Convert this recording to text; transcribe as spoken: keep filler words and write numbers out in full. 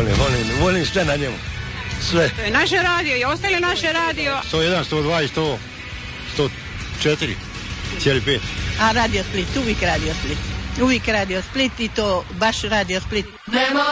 Volim, volim, volim sve na njemu. Sve. Naše radio i ostali naše radio. sto jedan, sto dva i sto, sto četiri, cijeli pet. A Radio Split, uvijek Radio Split. Uvijek Radio Split i to baš Radio Split. Nema